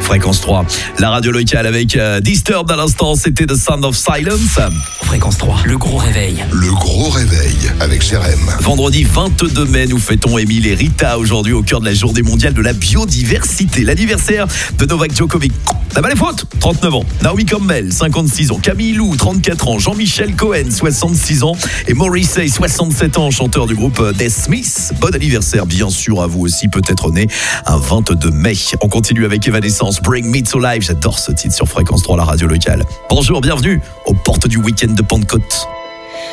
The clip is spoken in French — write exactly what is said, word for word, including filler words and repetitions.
Fréquence trois, la radio locale avec euh, Disturbed à l'instant, c'était The Sound of Silence. Fréquence trois, le gros réveil. Le gros réveil avec Jérém. Vendredi vingt-deux mai, nous fêtons Émile et Rita aujourd'hui au cœur de la journée mondiale de la biodiversité. L'anniversaire de Novak Djokovic. Là-bas les fautes, trente-neuf ans. Naomi Campbell, cinquante-six ans. Camille Lou, trente-quatre ans. Jean-Michel Cohen, soixante-six ans. Et Morrissey, soixante-sept ans, chanteur du groupe The Smiths. Bon anniversaire, bien sûr, à vous aussi, peut-être né un vingt-deux mai. On continue avec Evanescence, Bring Me to Life. J'adore ce titre sur Fréquence trois, la radio locale. Bonjour, bienvenue aux portes du week-end de Pentecôte.